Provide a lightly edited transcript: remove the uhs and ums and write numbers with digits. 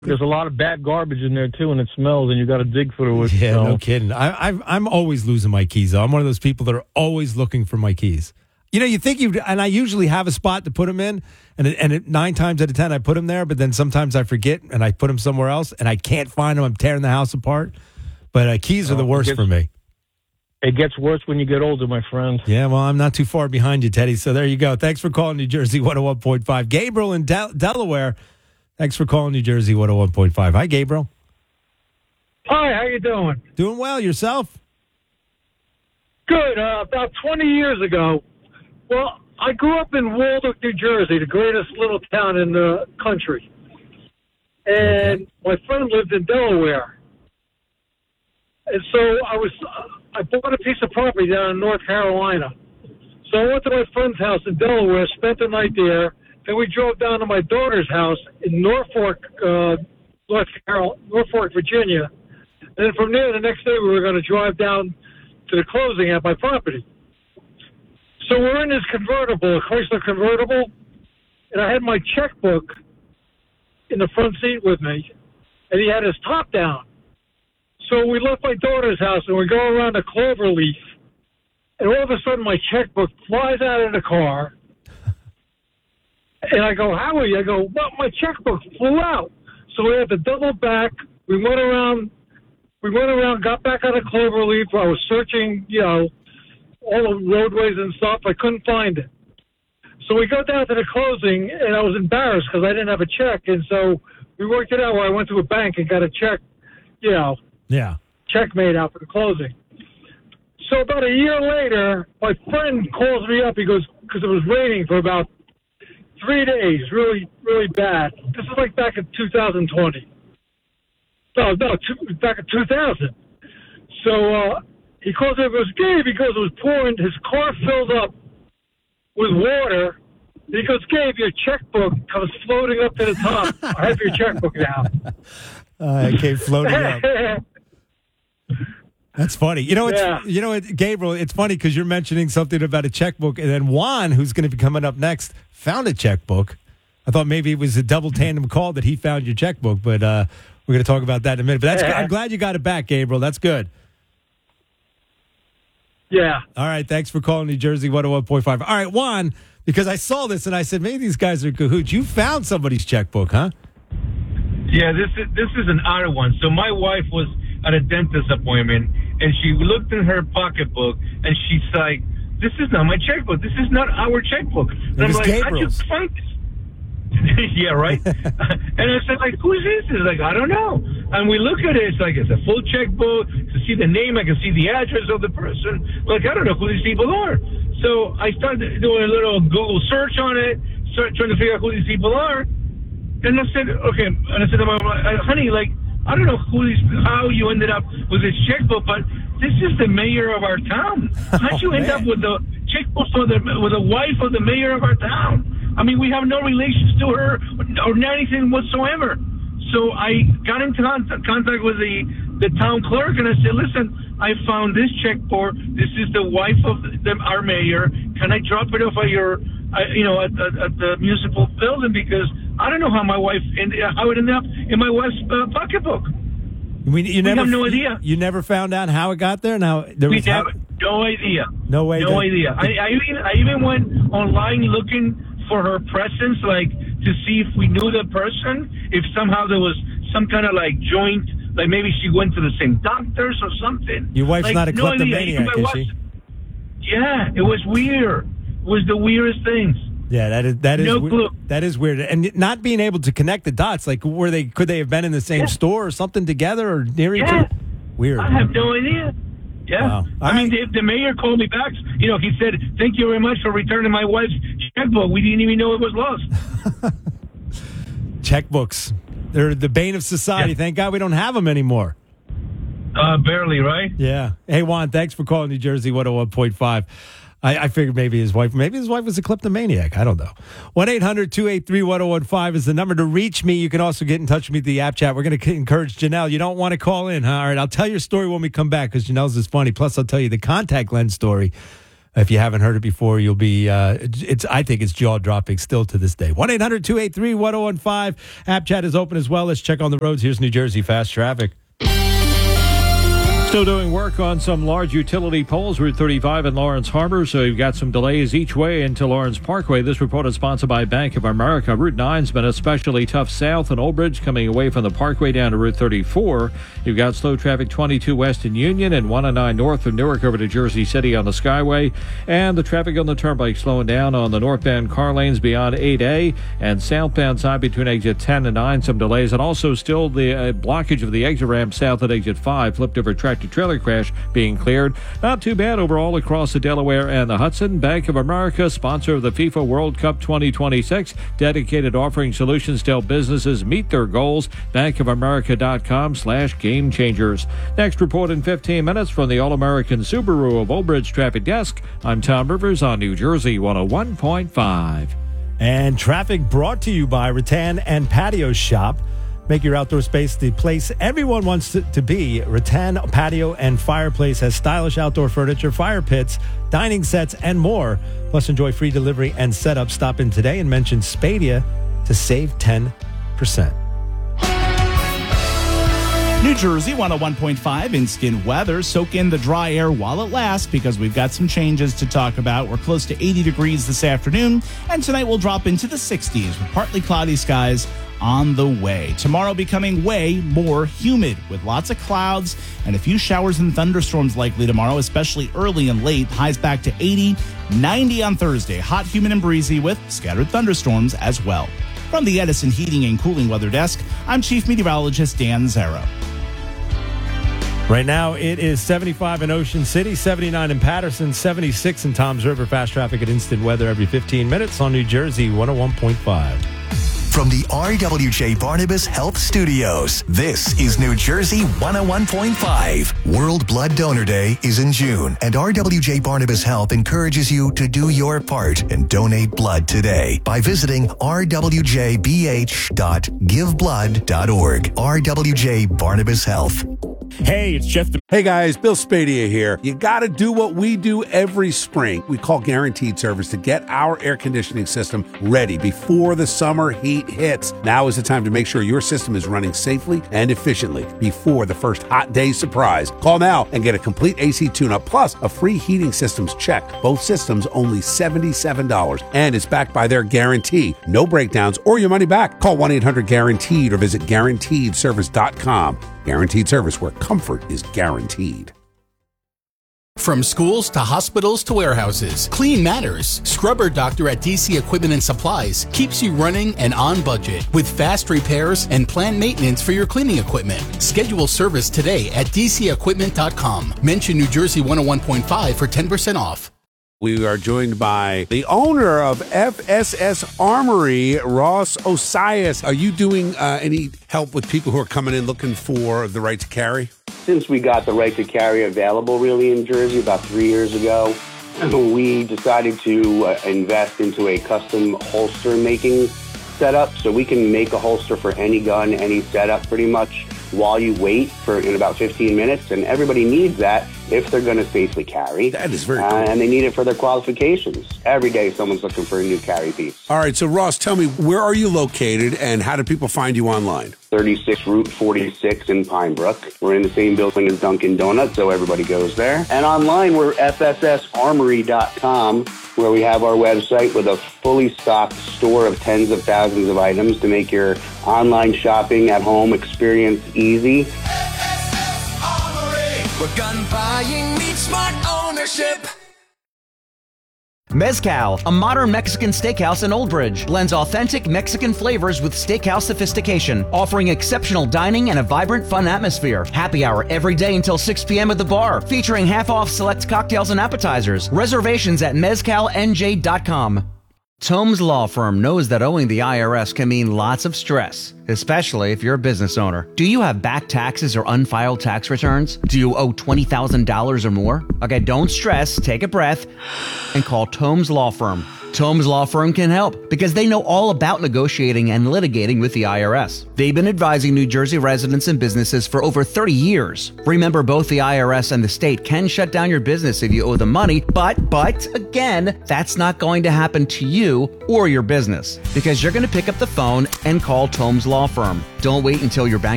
There's a lot of bad garbage in there, too, and it smells, and you got to dig through it. Yeah, so. no kidding. I'm always losing my keys, though. I'm one of those people that are always looking for my keys. You know, you think and I usually have a spot to put them in, and 9 times out of 10 I put them there, but then sometimes I forget and I put them somewhere else, and I can't find them. I'm tearing the house apart. But keys are the worst for me. It gets worse when you get older, my friend. Yeah, well, I'm not too far behind you, Teddy, so there you go. Thanks for calling New Jersey 101.5. Gabriel in Delaware, thanks for calling New Jersey 101.5. Hi, Gabriel. Hi, how you doing? Doing well. Yourself? Good. About 20 years ago, well, I grew up in Waldock, New Jersey, the greatest little town in the country. And my friend lived in Delaware. And so I bought a piece of property down in North Carolina. So I went to my friend's house in Delaware, spent the night there. Then we drove down to my daughter's house in Norfolk, Virginia. And then from there, the next day, we were going to drive down to the closing at my property. So we're in this convertible, a Chrysler convertible, and I had my checkbook in the front seat with me, and he had his top down. So we left my daughter's house, and we go around a clover leaf, and all of a sudden my checkbook flies out of the car, and I go, Howie, well, my checkbook flew out. So we had to double back. We went around, got back on a clover leaf. I was searching, all the roadways and stuff. I couldn't find it. So we go down to the closing, and I was embarrassed because I didn't have a check. And so we worked it out where I went to a bank and got a check, check made out for the closing. So about a year later, my friend calls me up. He goes, because it was raining for about 3 days, really, really bad. This is like back in 2020. Back in 2000. So he calls me up and goes, Gabe, because it was pouring, his car filled up with water. He goes, Gabe, your checkbook comes floating up to the top. I have your checkbook now. It came floating up. That's funny. Gabriel, it's funny because you're mentioning something about a checkbook, and then Juan, who's going to be coming up next, found a checkbook. I thought maybe it was a double tandem call that he found your checkbook, but we're going to talk about that in a minute. But I'm glad you got it back, Gabriel. That's good. Yeah. All right. Thanks for calling New Jersey 101.5. All right, Juan, because I saw this and I said, maybe these guys are cahoots. You found somebody's checkbook, huh? Yeah, this is an odd one. So my wife was at a dentist appointment, and she looked in her pocketbook, and she's like, this is not my checkbook. This is not our checkbook. And I'm like, how'd you find this? Yeah, right? And I said, who is this? It's like, I don't know. And we look at it, it's a full checkbook. To see the name, I can see the address of the person. I don't know who these people are. So I started doing a little Google search on it, started trying to figure out who these people are. And I said, okay. And I said to my wife, honey, I don't know how you ended up with this checkbook, but this is the mayor of our town. How'd you end up with the checkbook with the wife of the mayor of our town? I mean, we have no relations to her or anything whatsoever. So I got in contact with the town clerk, and I said, listen, I found this checkbook. This is the wife of our mayor. Can I drop it off at at the municipal building? Because I don't know how how it ended up in my wife's pocketbook. We have no idea. You never found out how it got there? No idea. No idea. I even went online looking for her presence, to see if we knew the person, if somehow there was some kind of joint, maybe she went to the same doctors or something. Your wife's not a kleptomaniac, is she? Yeah, it was weird. It was the weirdest things. Yeah, that is no clue. That is weird, and not being able to connect the dots. Could they have been in the same store or something together or near each other? Weird. I have no idea. Yeah, wow. I mean, the mayor called me back. He said, "Thank you very much for returning my wife's checkbook. We didn't even know it was lost." Checkbooks, they're the bane of society. Yeah. Thank God we don't have them anymore. Barely, right? Yeah. Hey, Juan, thanks for calling New Jersey 101.5. I figured maybe his wife was a kleptomaniac. I don't know. 1-800-283-1015 is the number to reach me. You can also get in touch with me through the app chat. We're going to encourage Janelle. You don't want to call in, huh? All right, I'll tell your story when we come back because Janelle's is funny. Plus, I'll tell you the contact lens story If you haven't heard it before, you'll be, I think it's jaw-dropping still to this day. 1-800-283-1015. App chat is open as well. Let's check on the roads. Here's New Jersey Fast Traffic. Still doing work on some large utility poles, Route 35 in Lawrence Harbor, so you've got some delays each way into Lawrence Parkway. This report is sponsored by Bank of America. Route 9's been especially tough south in Old Bridge, coming away from the Parkway down to Route 34. You've got slow traffic 22 west in Union and 109 north from Newark over to Jersey City on the Skyway. And the traffic on the Turnpike slowing down on the northbound car lanes beyond 8A and southbound side between exit 10 and 9. Some delays, and also still the blockage of the exit ramp south at exit 5, flipped over tractor-trailer crash being cleared. Not too bad overall across the Delaware and the Hudson. Bank of America, sponsor of the FIFA World Cup 2026, dedicated offering solutions to help businesses meet their goals. bankofamerica.com/game changers. Next report in 15 minutes from the All-American Subaru of Old Bridge Traffic Desk. I'm Tom Rivers on New Jersey 101.5. And traffic brought to you by Rattan and Patio Shop. Make your outdoor space the place everyone wants to be. Rattan Patio and Fireplace has stylish outdoor furniture, fire pits, dining sets, and more. Plus, enjoy free delivery and setup. Stop in today and mention Spadia to save 10%. New Jersey 101.5 instant weather. Soak in the dry air while it lasts because we've got some changes to talk about. We're close to 80 degrees this afternoon, and tonight we'll drop into the 60s with partly cloudy skies on the way. Tomorrow becoming way more humid with lots of clouds and a few showers and thunderstorms likely tomorrow, especially early and late. Highs back to 80, 90 on Thursday. Hot, humid, and breezy with scattered thunderstorms as well. From the Edison Heating and Cooling Weather Desk, I'm Chief Meteorologist Dan Zero. Right now, it is 75 in Ocean City, 79 in Patterson, 76 in Toms River. Fast traffic at Instant Weather every 15 minutes on New Jersey 101.5. From the RWJ Barnabas Health Studios, this is New Jersey 101.5. World Blood Donor Day is in June, and RWJ Barnabas Health encourages you to do your part and donate blood today by visiting rwjbh.giveblood.org. RWJ Barnabas Health. Hey, it's Jeff. Hey guys, Bill Spadia here. You got to do what we do every spring. We call Guaranteed Service to get our air conditioning system ready before the summer heat hits. Now is the time to make sure your system is running safely and efficiently before the first hot day surprise. Call now and get a complete AC tune-up plus a free heating systems check. Both systems only $77, and it's backed by their guarantee. No breakdowns or your money back. Call 1-800-GUARANTEED or visit GuaranteedService.com. Guaranteed Service, where comfort is guaranteed. From schools to hospitals to warehouses, Clean Matters. Scrubber Doctor at DC Equipment and Supplies keeps you running and on budget with fast repairs and planned maintenance for your cleaning equipment. Schedule service today at DCEquipment.com. Mention New Jersey 101.5 for 10% off. We are joined by the owner of FSS Armory, Ross Osias. Are you doing any help with people who are coming in looking for the right to carry? Since we got the right to carry available really in Jersey about 3 years ago, we decided to invest into a custom holster making setup. So we can make a holster for any gun, any setup pretty much while you wait in about 15 minutes. And everybody needs that if they're going to safely carry. That is very cool. And they need it for their qualifications. Every day someone's looking for a new carry piece. All right, so Ross, tell me, where are you located and how do people find you online? 36 Route 46 in Pine Brook. We're in the same building as Dunkin' Donuts, so everybody goes there. And online, we're FSSArmory.com, where we have our website with a fully stocked store of tens of thousands of items to make your online shopping at home experience easy. Where gun buying meets smart ownership. Mezcal, a modern Mexican steakhouse in Old Bridge, blends authentic Mexican flavors with steakhouse sophistication, offering exceptional dining and a vibrant, fun atmosphere. Happy hour every day until 6 p.m. at the bar, featuring half-off select cocktails and appetizers. Reservations at mezcalnj.com. Tomes Law Firm knows that owing the IRS can mean lots of stress. especially if you're a business owner. Do you have back taxes or unfiled tax returns? Do you owe $20,000 or more? Okay, don't stress, take a breath, and call Tomes Law Firm. Tomes Law Firm can help because they know all about negotiating and litigating with the IRS. They've been advising New Jersey residents and businesses for over 30 years. Remember, both the IRS and the state can shut down your business if you owe them money, but again, that's not going to happen to you or your business because you're going to pick up the phone and call Tomes Law Firm. Don't wait until your bank